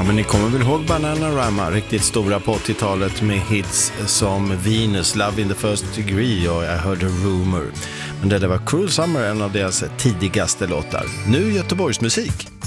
Ja, men ni kommer väl ihåg Bananarama, riktigt stora på 80-talet med hits som Venus, Love in the First Degree och I Heard a Rumor. Men det där var Cruel Summer, en av deras tidigaste låtar. Nu Göteborgs musik.